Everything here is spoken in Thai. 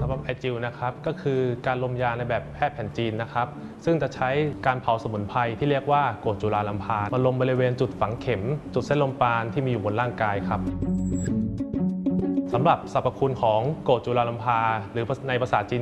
ำหรับไอจิลนะครับก็คือการลมยาในแบบแพทย์แผนจีนนะครับซึ่งจะใช้การเผาสมุนไพรที่เรียกว่าโกรธจุฬาลัมพามาลงบริเวณจุดฝังเข็มจุดเส้นลมปราณที่มีอยู่บนร่างกายครับสำหรับสรรพคุณของโกรธจุฬาลัมพาหรือในภาษาจีน